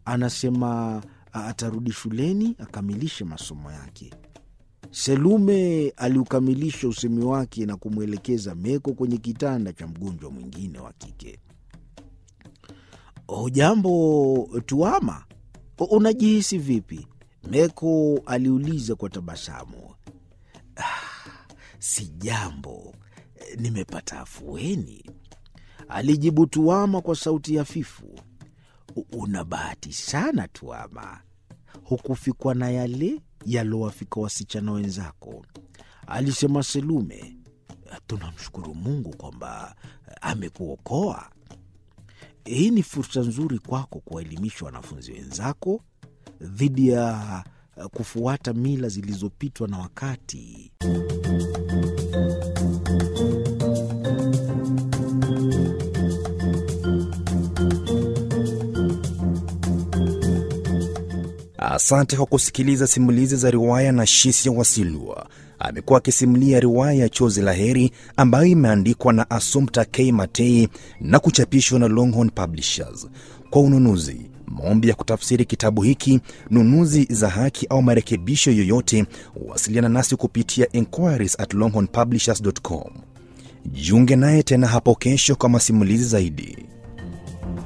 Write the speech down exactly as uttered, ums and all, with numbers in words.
anasema atarudi shuleni akamilishe masomo yake. Selume aliukamilisha usemi wake na kumwelekeza Meko kwenye kitanda cha mgonjwa mwingine wa kike. "Hujambo Tuama, unajihisi vipi?" Meko aliuliza kwa tabasamu. "Ah, si jambo, nimepata afueni," alijibu Tuama kwa sauti hafifu. "Una bahati sana Tuama, hukufikwa na yale yalowafika wasichana wenzako," alisema Selume. "Tunamshukuru Mungu kwamba amekuokoa. Hii ni fursa nzuri kwako kuwaelimisha wanafunzi wenzako dhidi ya kufuata mila zilizopitwa na wakati." Asante kwa kusikiliza simulizi za riwaya na Shisia Wasilwa. Amekuwa akisimulia riwaya ya Chozi la Heri ambayo imeandikwa na Assumpta K. Matei na kuchapishwa na Longhorn Publishers. Kwa ununuzi, maombi ya kutafsiri kitabu hiki, nunuzi za haki au marekebisho yoyote, wasiliana nasi kupitia inquiries at longhorn publishers dot com. Jiunge naye tena hapo kesho kwa masimulizi zaidi.